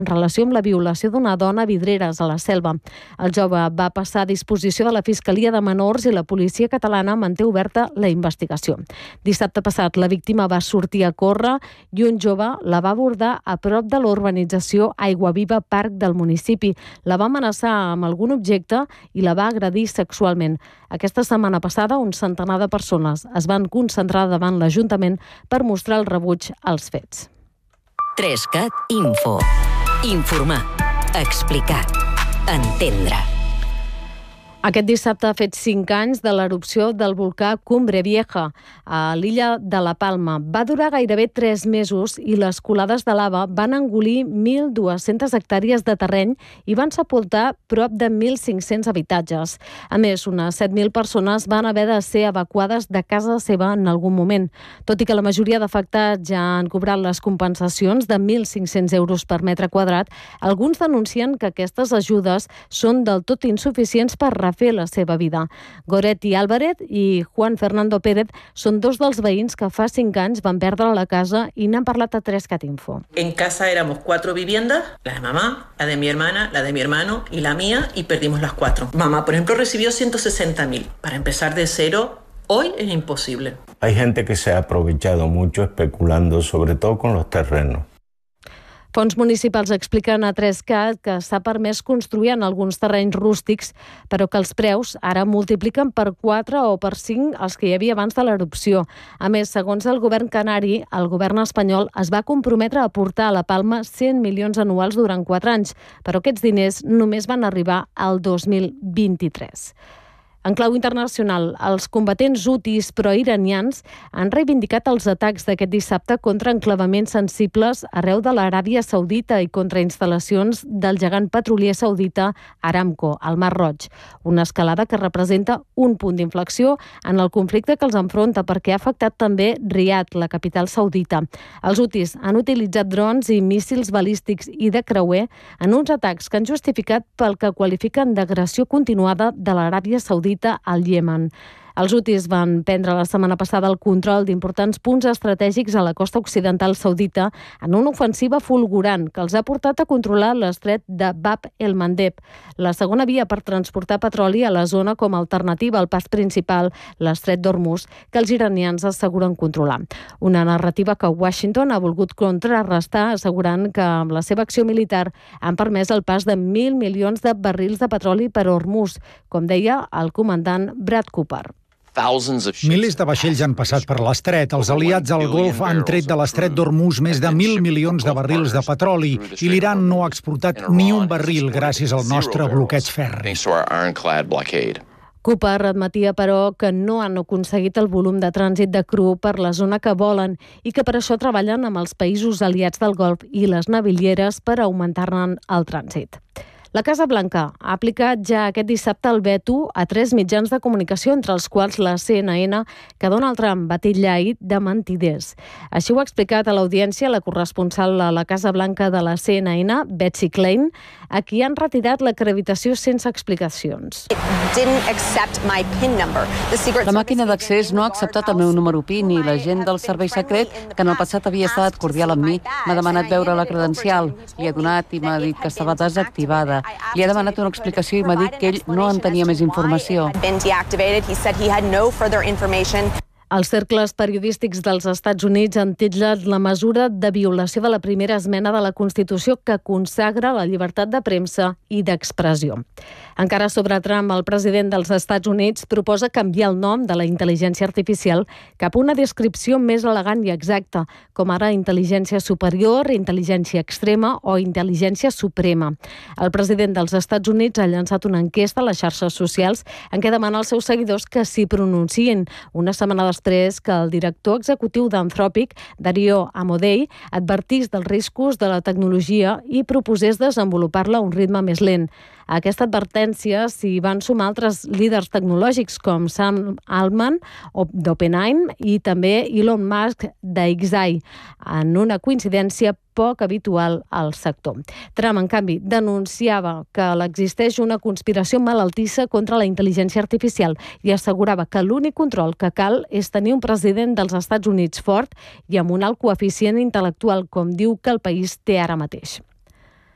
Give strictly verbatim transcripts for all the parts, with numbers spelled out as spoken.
en relació amb la violació d'una dona a Vidreres, a la Selva. El jove va passar a disposició de la Fiscalia de Menors i la policia catalana manté oberta la investigació. Dissabte passat, la víctima va sortir a córrer i un jove la va abordar a prop de l'urbanització Aiguaviva Parc del municipi. La va amenaçar amb algun objecte i la va agredir sexualment. Aquesta setmana passada, un centenar de persones es van concentrar davant l'Ajuntament per mostrar el rebuig als fets. Trescat Info. Informar, explicar, entendre. Aquest dissabte ha fet cinc anys de l'erupció del volcà Cumbre Vieja a l'illa de la Palma. Va durar gairebé tres mesos i les colades de lava van engolir mil dues-centes hectàrees de terreny i van sepultar prop de mil cinc-cents habitatges. A més, unes set mil persones van haver de ser evacuades de casa seva en algun moment. Tot i que la majoria d'afectats ja han cobrat les compensacions de mil cinc-cents euros per metre quadrat, alguns denuncien que aquestes ajudes són del tot insuficients per fer la seva vida. Goretti Álvarez i Juan Fernando Pérez són dos dels veïns que fa cinc anys van perdre la casa i n'han parlat a Trescat Info. En casa éramos cuatro viviendas, la de mamá, la de mi hermana, la de mi hermano y la mía, y perdimos las cuatro. Mamá, por ejemplo, recibió ciento sesenta mil. Para empezar de cero, hoy es imposible. Hay gente que se ha aprovechado mucho especulando, sobre todo con los terrenos. Fons municipals expliquen a Trescat que s'ha permès construir en alguns terrenys rústics, però que els preus ara multipliquen per quatre o per cinc els que hi havia abans de l'erupció. A més, segons el govern canari, el govern espanyol es va comprometre a aportar a la Palma cent milions anuals durant quatre anys, però aquests diners només van arribar al dos mil vint-i-tres. En clau internacional, els combatents hutis pro-iranians han reivindicat els atacs d'aquest dissabte contra enclavaments sensibles arreu de l'Aràbia Saudita i contra instal·lacions del gegant petrolier saudita Aramco, al Mar Roig. Una escalada que representa un punt d'inflexió en el conflicte que els enfronta perquè ha afectat també Riad, la capital saudita. Els hutis han utilitzat drons i míssils balístics i de creuer en uns atacs que han justificat pel que qualifiquen d'agressió continuada de l'Aràbia Saudita al Iemen. Els hutis van prendre la setmana passada el control d'importants punts estratègics a la costa occidental saudita en una ofensiva fulgurant que els ha portat a controlar l'estret de Bab el-Mandeb, la segona via per transportar petroli a la zona com a alternativa al pas principal, l'estret d'Hormuz, que els iranians asseguren controlar. Una narrativa que Washington ha volgut contrarrestar, assegurant que amb la seva acció militar han permès el pas de mil milions de barrils de petroli per Hormuz, com deia el comandant Brad Cooper. Milers de vaixells han passat per l'estret. Els aliats al Golf han tret de l'estret d'Hormuz més de mil milions de barrils de petroli i l'Iran no ha exportat ni un barril gràcies al nostre bloqueig ferri. Cooper admetia, però, que no han aconseguit el volum de trànsit de cru per la zona que volen i que per això treballen amb els països aliats del Golf i les navilieres per augmentar-ne el trànsit. La Casa Blanca ha aplicat ja aquest dissabte el veto a tres mitjans de comunicació, entre els quals la C N N, que Donald Trump va titllar ahir de mentiders. Així ho ha explicat a l'audiència la corresponsal a la Casa Blanca de la C N N, Betsy Klein, a qui han retirat l'acreditació sense explicacions. La màquina d'accés no ha acceptat el meu número P I N i l'agent del servei secret, que en el passat havia estat cordial amb mi, m'ha demanat veure la credencial. Li he donat i m'ha dit que estava desactivada. Li ha demanat una explicació i m'ha dit que ell no en tenia més informació. Els cercles periodístics dels Estats Units han titllat la mesura de violació de la primera esmena de la Constitució que consagra la llibertat de premsa i d'expressió. Encara sobre Trump, el president dels Estats Units proposa canviar el nom de la intel·ligència artificial cap a una descripció més elegant i exacta, com ara intel·ligència superior, intel·ligència extrema o intel·ligència suprema. El president dels Estats Units ha llançat una enquesta a les xarxes socials en què demana als seus seguidors que s'hi pronunciïn, una setmana després que el director executiu d'Anthropic, Dario Amodei, advertís dels riscos de la tecnologia i proposés desenvolupar-la a un ritme més lent. A aquesta advertència s'hi van sumar altres líders tecnològics com Sam Altman d'OpenAI i també Elon Musk d'Xai, en una coincidència poc habitual al sector. Trump, en canvi, denunciava que existeix una conspiració malaltissa contra la intel·ligència artificial i assegurava que l'únic control que cal és tenir un president dels Estats Units fort i amb un alt coeficient intel·lectual, com diu que el país té ara mateix.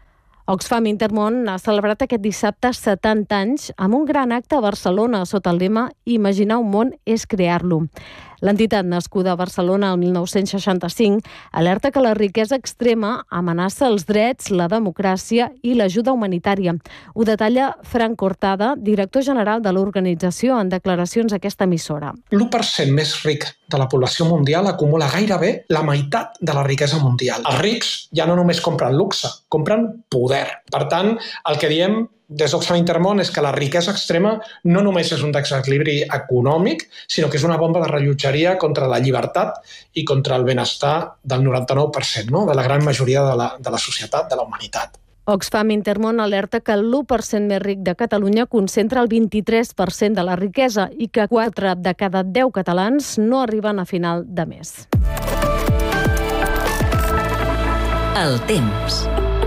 Oxfam Intermón ha celebrat aquest dissabte setanta anys amb un gran acte a Barcelona sota el lema Imaginar un món és crear-lo. L'entitat, nascuda a Barcelona el mil nou-cents seixanta-cinc, alerta que la riquesa extrema amenaça els drets, la democràcia i l'ajuda humanitària. Ho detalla Frank Cortada, director general de l'organització, en declaracions a aquesta emissora. L'u per cent més ric de la població mundial acumula gairebé la meitat de la riquesa mundial. Els rics ja no només compren luxe, compren poder. Per tant, el que diem des d'Oxfam Intermón és que la riquesa extrema no només és un desequilibri econòmic, sinó que és una bomba de rellotgeria contra la llibertat i contra el benestar del noranta-nou per cent, no? de la gran majoria de la, de la societat, de la humanitat. Oxfam Intermón alerta que l'u per cent més ric de Catalunya concentra el vint-i-tres per cent de la riquesa i que quatre de cada deu catalans no arriben a final de mes. El temps.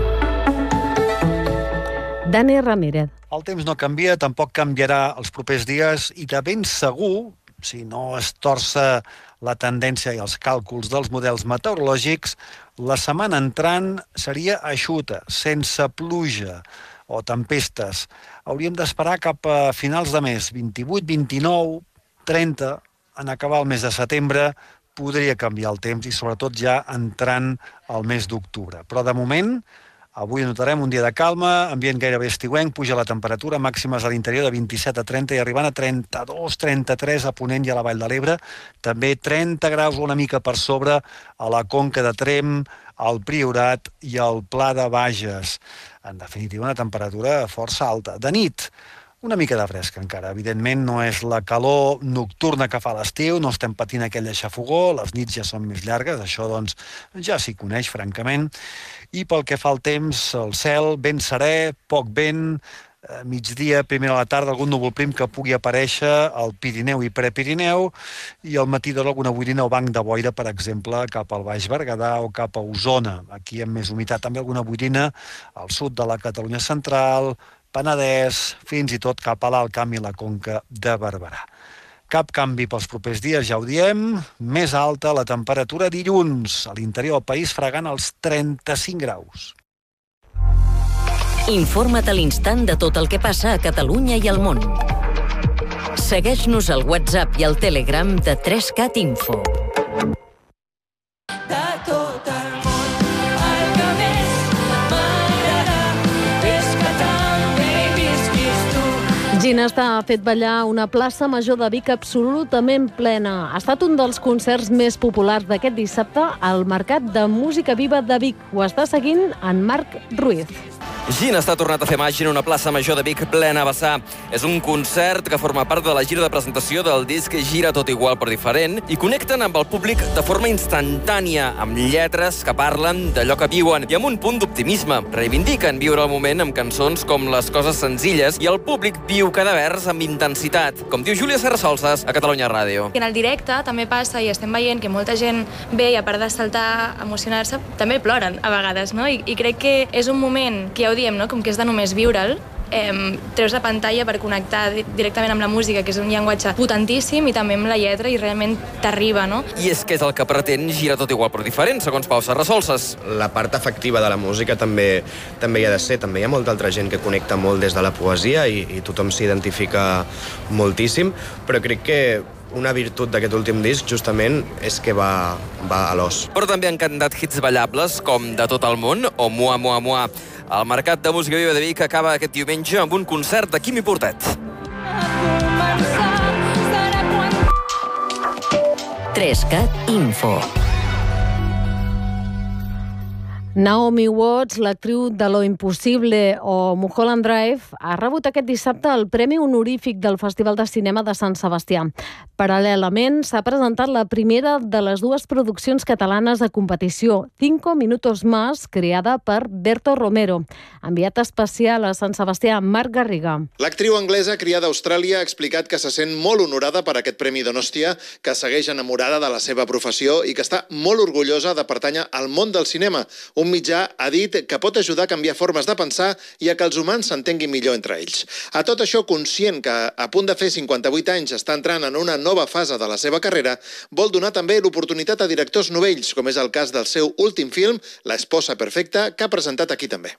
Dani Ramírez. El temps no canvia, tampoc canviarà els propers dies i de ben segur, si no es torça la tendència i els càlculs dels models meteorològics, la setmana entrant seria eixuta, sense pluja o tempestes. Hauríem d'esperar cap a finals de mes, vint-i-vuit, vint-i-nou, trenta, en acabar el mes de setembre, podria canviar el temps i sobretot ja entrant al mes d'octubre. Però de moment, avui notarem un dia de calma, ambient gairebé estiuenc, puja la temperatura, màximes a l'interior de vint-i-set a trenta i arribant a trenta-dos, trenta-tres a Ponent i a la Vall de l'Ebre. També trenta graus una mica per sobre a la Conca de Tremp, al Priorat i al Pla de Bages. En definitiva, una temperatura força alta. De nit, una mica de fresca encara. Evidentment no és la calor nocturna que fa l'estiu, no estem patint aquella xafogó, les nits ja són més llargues, això doncs ja s'hi coneix francament. I pel que fa al temps, el cel ben serè, poc vent, migdia, primera a la tarda, algun núvol prim que pugui aparèixer al Pirineu i Prepirineu i al matí d'hora alguna boirina o banc de boira, per exemple, cap al Baix Berguedà o cap a Osona. Aquí amb més humitat també alguna boirina al sud de la Catalunya central, Penedès, fins i tot cap a l'Alt Camp i la Conca de Barberà. Cap canvi pels propers dies, ja ho diem. Més alta la temperatura dilluns, a l'interior del país fregant els trenta-cinc graus. Informa't a l'instant de tot el que passa a Catalunya i al món. Segueix-nos al WhatsApp i al Telegram de tres cat Info. Ginesta ha fet ballar una plaça major de Vic absolutament plena. Ha estat un dels concerts més populars d'aquest dissabte al Mercat de Música Viva de Vic. Ho està seguint en Marc Ruiz. Ginesta ha tornat a fer màgia en una plaça major de Vic plena a vessar. És un concert que forma part de la gira de presentació del disc Gira tot igual però diferent i connecten amb el públic de forma instantània, amb lletres que parlen d'allò que viuen i amb un punt d'optimisme. Reivindiquen viure el moment amb cançons com Les coses senzilles i el públic viu cada vers amb intensitat, com diu Júlia Serrasolses a Catalunya Ràdio. En el directe també passa i estem veient que molta gent ve i a part de saltar, emocionar-se, també ploren a vegades, no? I, i crec que és un moment que ja ho diem, no? Com que és de només viure'l, eh, treus la pantalla per connectar directament amb la música, que és un llenguatge potentíssim, i també amb la lletra, i realment t'arriba, no? I és que és el que pretén Gira tot igual però diferent, segons Pau Serrasolses. La part afectiva de la música també també hi ha de ser. També hi ha molta altra gent que connecta molt des de la poesia i, i tothom s'identifica moltíssim, però crec que una virtut d'aquest últim disc, justament, és que va, va a l'os. Però també han cantat hits ballables, com De tot el món o Mua, Mua, Mua. El Mercat de Música Viva de Vic acaba aquest diumenge amb un concert de Quimi Portet. tres cat Info. Naomi Watts, l'actriu de Lo Impossible o Mulholland Drive, ha rebut aquest dissabte el Premi Honorífic del Festival de Cinema de Sant Sebastià. Paral·lelament, s'ha presentat la primera de les dues produccions catalanes de competició, Cinco Minutos Más, creada per Berto Romero. Enviat especial a Sant Sebastià, Marc Garriga. L'actriu anglesa criada a Austràlia ha explicat que se sent molt honorada per aquest Premi Donòstia, que segueix enamorada de la seva professió i que està molt orgullosa de pertànyer al món del cinema. Un mitjà ha dit que pot ajudar a canviar formes de pensar i a que els humans s'entenguin millor entre ells. A tot això, conscient que a punt de fer cinquanta-vuit anys està entrant en una nova nova fase de la seva carrera, vol donar també l'oportunitat a directors novells, com és el cas del seu últim film, La esposa perfecta, que ha presentat aquí també.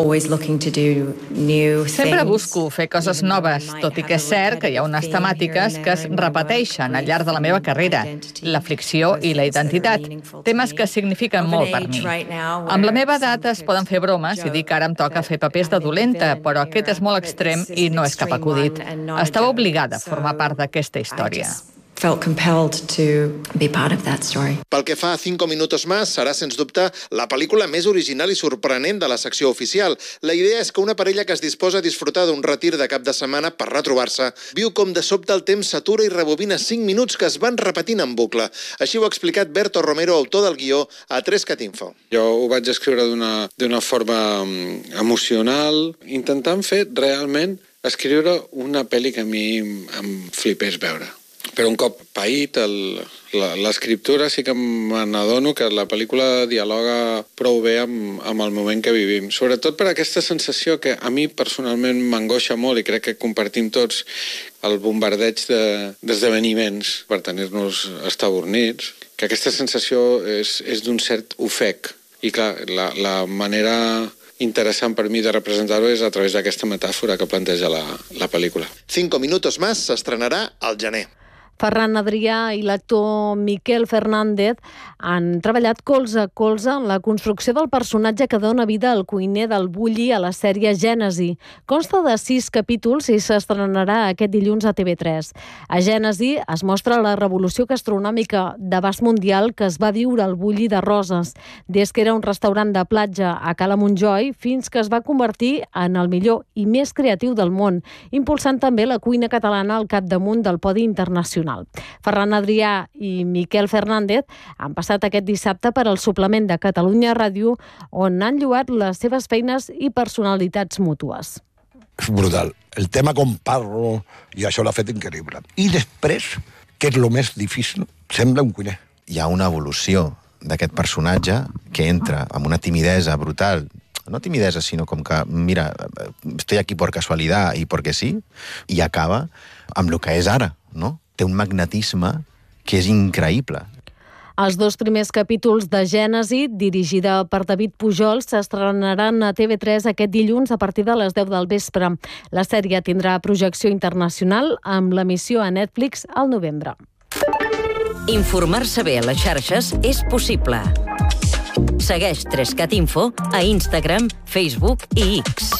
Sempre busco fer coses noves, tot i que és cert que hi ha unes temàtiques que es repeteixen al llarg de la meva carrera, la fricció i la identitat, temes que signifiquen molt per mi. Amb la meva edat es poden fer bromes i dir que ara em toca fer papers de dolenta, però aquest és molt extrem i no és cap acudit. Estava obligada a formar part d'aquesta història. Felt compelled to be part of that story. Pel que fa a Cinco Minutos Más, serà, sens dubte, la pel·lícula més original i sorprenent de la secció oficial. La idea és que una parella que es disposa a disfrutar d'un retir de cap de setmana per retrobar-se viu com de sobte el temps s'atura i rebobina cinc minuts que es van repetint en bucle. Així ho ha explicat Berto Romero, autor del guió, a tres cat info. Jo ho vaig escriure d'una d'una forma emocional, intentant fer realment escriure una pel·li que a mi em flipés veure. Però un cop paït l'escriptura sí que me n'adono que la pel·lícula dialoga prou bé amb, amb el moment que vivim. Sobretot per aquesta sensació que a mi personalment m'angoixa molt i crec que compartim tots el bombardeig d'esdeveniments per tenir-nos estabornits, que aquesta sensació és, és d'un cert ofec. I clar, la, la manera interessant per mi de representar-ho és a través d'aquesta metàfora que planteja la, la pel·lícula. Cinco Minutos Más s'estrenarà al gener. Ferran Adrià i l'actor Miquel Fernández han treballat colze a colze en la construcció del personatge que dona vida al cuiner del Bulli a la sèrie Gènesi. Consta de sis capítols i s'estrenarà aquest dilluns a T V tres. A Gènesi es mostra la revolució gastronòmica d'abast mundial que es va viure al Bulli de Roses, des que era un restaurant de platja a Cala Montjoi fins que es va convertir en el millor i més creatiu del món, impulsant també la cuina catalana al capdamunt del podi internacional. Ferran Adrià i Miquel Fernández han passat aquest dissabte per al suplement de Catalunya Ràdio, on han lloat les seves feines i personalitats mútues. És brutal. El tema com parlo, i això l'ha fet increïble. I després, que és el més difícil, sembla un cuiner. Hi ha una evolució d'aquest personatge que entra amb una timidesa brutal, no timidesa, sinó com que, mira, estoy aquí por casualidad y porque sí, i acaba amb el que és ara, no? Té un magnetisme que és increïble. Els dos primers capítols de Gènesi, dirigida per David Pujol, s'estrenaran a T V tres aquest dilluns a partir de les deu del vespre. La sèrie tindrà projecció internacional amb l'emissió a Netflix al novembre. Informar-se bé a les xarxes és possible. Segueix tres cat info a Instagram, Facebook i X.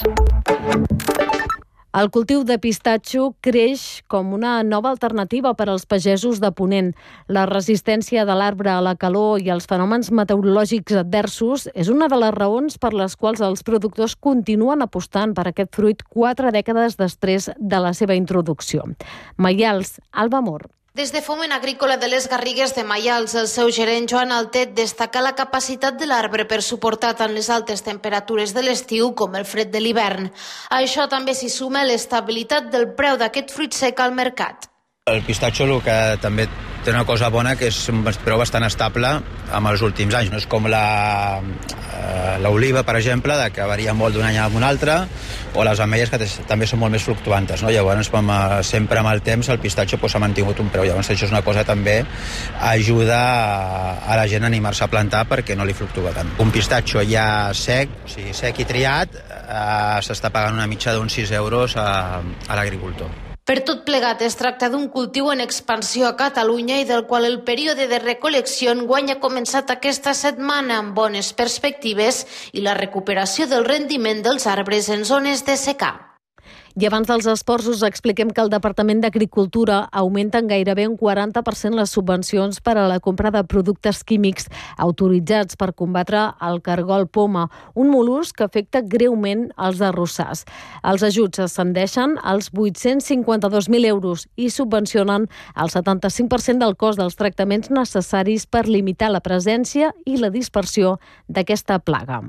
El cultiu de pistatxo creix com una nova alternativa per als pagesos de Ponent. La resistència de l'arbre a la calor i els fenòmens meteorològics adversos és una de les raons per les quals els productors continuen apostant per aquest fruit quatre dècades després de la seva introducció. Maials, Alba Mor. Des de Foment Agrícola de les Garrigues de Maials, el seu gerent Joan Altet destaca la capacitat de l'arbre per suportar tant les altes temperatures de l'estiu com el fred de l'hivern. A això també s'hi suma l'estabilitat del preu d'aquest fruit sec al mercat. El pistatxo el que també té una cosa bona que és un preu bastant estable amb els últims anys. No és com la, eh, l'oliva, per exemple, de que varia molt d'un any a un altre, o les ametlles que també són molt més fluctuantes. No? Llavors, com, eh, sempre amb el temps, el pistatxo pues, ha mantingut un preu. Llavors, això és una cosa també ajuda a, a la gent a animar-se a plantar perquè no li fluctua tant. Un pistatxo ja sec, o sigui, sec i triat, eh, s'està pagant una mitja d'uns sis euros a, a l'agricultor. Per tot plegat, es tracta d'un cultiu en expansió a Catalunya i del qual el període de recol·lecció enguany ha començat aquesta setmana amb bones perspectives i la recuperació del rendiment dels arbres en zones de secà. I abans dels esports us expliquem que el Departament d'Agricultura augmenta en gairebé un quaranta per cent les subvencions per a la compra de productes químics autoritzats per combatre el cargol poma, un mol·lusc que afecta greument els arrossars. Els ajuts ascendeixen als vuit-cents cinquanta-dos mil euros i subvencionen el setanta-cinc per cent del cost dels tractaments necessaris per limitar la presència i la dispersió d'aquesta plaga.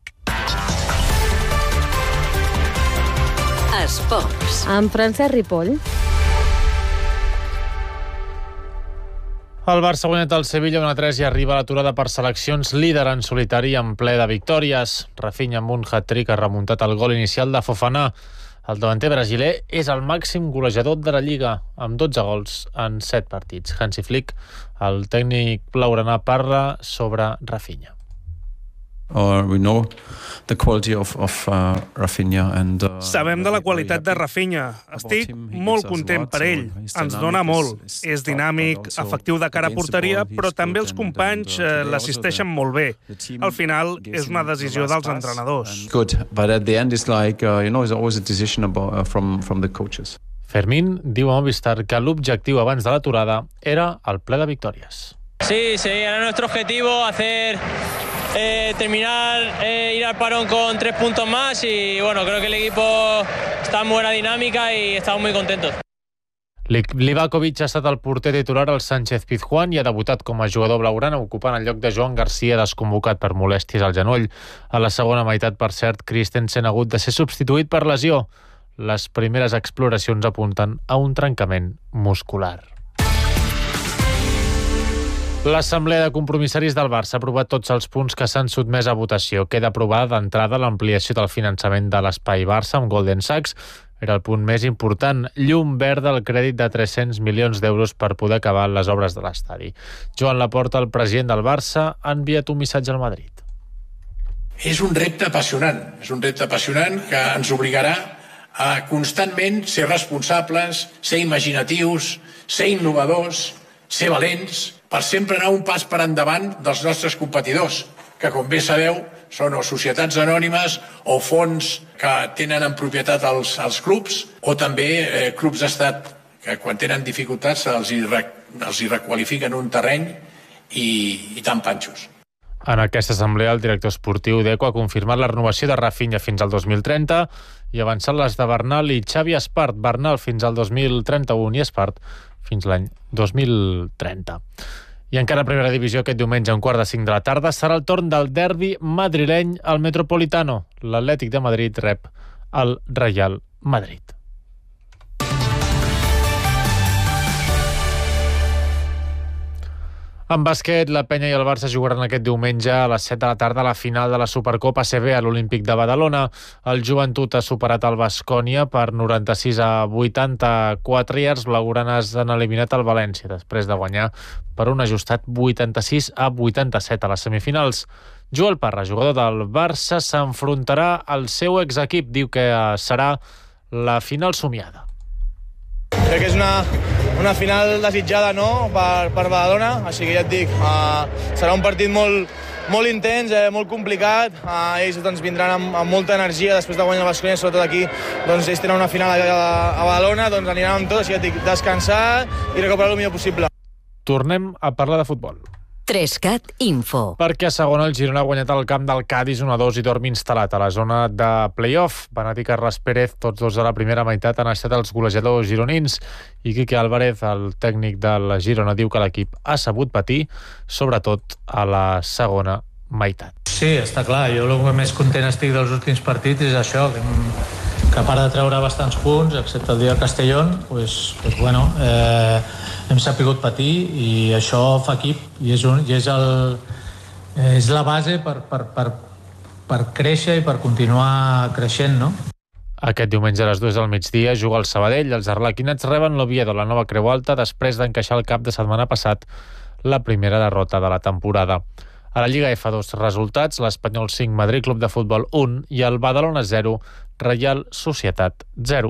Esports. Amb Francesc Ripoll. El Barça ha guanyat el Sevilla un a tres i arriba a l'aturada per seleccions, líder en solitari en ple de victòries. Rafinha amb un hat-trick ha remuntat el gol inicial de Fofana. El davanter brasiler és el màxim golejador de la Lliga, amb dotze gols en set partits. Hansi Flick, el tècnic blaugrana, parla sobre Rafinha. Or we know the quality of, of uh, Rafinha and, uh, Sabem de la qualitat de Rafinha. Estic molt content per ell. Ens dona molt. És dinàmic, efectiu de cara a porteria, però també els companys eh, l'assisteixen molt bé. Al final, és una decisió dels entrenadors. Good, but at the end it's like, uh, you know, it's always a decision about, uh, from, from the coaches. Fermín diu a Movistar que l'objectiu abans de l'aturada era el ple de victòries. Sí, sí, era nuestro objetivo hacer... Eh, terminar, eh, ir al parón con tres puntos más y bueno, creo que el equipo está en buena dinámica y estamos muy contentos. Livakovic ha estat el porter titular al Sánchez Pizjuán i ha debutat com a jugador blaugrana, ocupant el lloc de Joan Garcia, desconvocat per molèsties al genoll. A la segona meitat, per cert, Christensen ha hagut de ser substituït per lesió. Les primeres exploracions apunten a un trencament muscular. L'Assemblea de Compromissaris del Barça ha aprovat tots els punts que s'han sotmès a votació. Queda aprovada d'entrada l'ampliació del finançament de l'Espai Barça amb Golden Sachs. Era el punt més important. Llum verda al crèdit de tres-cents milions d'euros per poder acabar les obres de l'estadi. Joan Laporta, el president del Barça, ha enviat un missatge al Madrid. És un repte apassionant. És un repte apassionant que ens obligarà a constantment ser responsables, ser imaginatius, ser innovadors, ser valents, per sempre anar un pas per endavant dels nostres competidors, que, com bé sabeu, són o societats anònimes o fons que tenen en propietat els, els clubs, o també eh, clubs d'estat, que quan tenen dificultats els hi, els hi requalifiquen un terreny i, i tan panxos. En aquesta assemblea, el director esportiu d'Eco ha confirmat la renovació de Rafinha fins al dos mil trenta i avançat les de Bernal i Xavi Espart. Bernal fins al dos mil trenta-u i Espart fins l'any dos mil trenta. I encara a primera divisió, aquest diumenge a un quart de cinc de la tarda serà el torn del derbi madrileny al Metropolitano. L'Atlètic de Madrid rep el Real Madrid. En bàsquet, la Penya i el Barça jugaran aquest diumenge a les set de la tarda a la final de la Supercopa A C B a l'Olímpic de Badalona. El Joventut ha superat el Baskonia per noranta-sis a vuitanta-quatre i els blaugranes han eliminat el València després de guanyar per un ajustat vuitanta-sis a vuitanta-set a les semifinals. Joel Parra, jugador del Barça, s'enfrontarà al seu exequip. Diu que serà la final somiada. Crec que és una, una final desitjada, no?, per, per Badalona, així que ja et dic, uh, serà un partit molt, molt intens, eh, molt complicat. Uh, ells doncs, vindran amb, amb molta energia després de guanyar el Baskonia, sobretot aquí. Doncs, ells tenen una final a, a Badalona, doncs aniran amb tot, així que ja et dic, descansar i recuperar el millor possible. Tornem a parlar de futbol. Trescat Info. Perquè a segona el Girona ha guanyat el camp del Cádiz un a dos i dorm instal·lat a la zona de play-off. Benat i Carles Pérez, tots dos de la primera meitat, han estat els golejadors gironins. I Quique Álvarez, el tècnic de la Girona, diu que l'equip ha sabut patir, sobretot a la segona meitat. Sí, està clar. Jo el que més content estic dels últims partits és això, que, que a part de treure bastants punts, excepte el dia de Castellón, pues, pues bueno, eh, hem sapigut patir i això fa equip i és, un, i és, el, és la base per, per, per, per créixer i per continuar creixent, no? Aquest diumenge a les dues del migdia juga el Sabadell. Els arlequinats reben l'Oviedo, la nova Creu Alta, després d'encaixar el cap de setmana passat la primera derrota de la temporada. A la Lliga F dos, resultats: l'Espanyol cinc, Madrid Club de Futbol un i el Badalona zero, Reial Societat zero.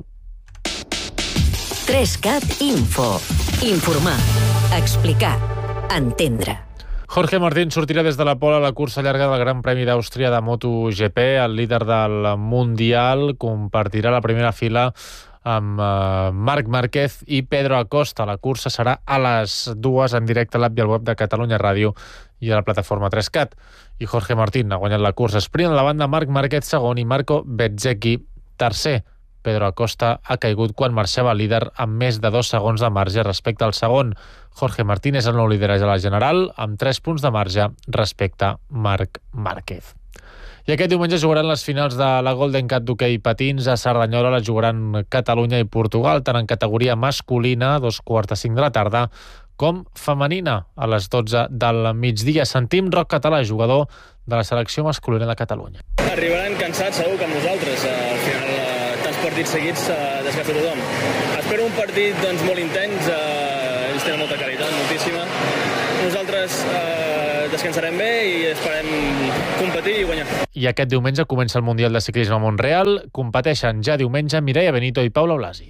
Trescat Info. Informar, explicar, entendre. Jorge Martín sortirà des de la pole a la cursa llarga del Gran Premi d'Àustria de MotoGP. El líder del Mundial compartirà la primera fila amb uh, Marc Márquez i Pedro Acosta. La cursa serà a les dues en directe a l'app i al web de Catalunya Ràdio i a la plataforma Trescat. I Jorge Martín ha guanyat la cursa sprint a la banda, Marc Márquez segon i Marco Bezzecchi tercer. Pedro Acosta ha caigut quan marxava líder amb més de dos segons de marge respecte al segon. Jorge Martín és el nou líder a la general amb tres punts de marge respecte a Marc Márquez. I aquest diumenge jugaran les finals de la Golden Cat d'hoquei patins. A Cerdanyola la jugaran Catalunya i Portugal, tant en categoria masculina, a dos quarts de cinc de la tarda, com femenina, a les dotze del migdia. Sentim Roc Català, jugador de la selecció masculina de Catalunya. Arribaran cansats segur que amb nosaltres. Al final, tants partits seguits uh, desgasta tothom. Espero un partit doncs, molt intens, uh, ells tenen molta qualitat, moltíssima. Nosaltres uh, descansarem bé i esperem competir i guanyar. I aquest diumenge comença el Mundial de Ciclisme a Montreal. Competeixen ja diumenge Mireia Benito i Paula Blasi.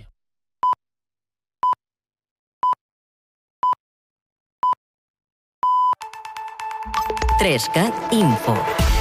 tres cat Info.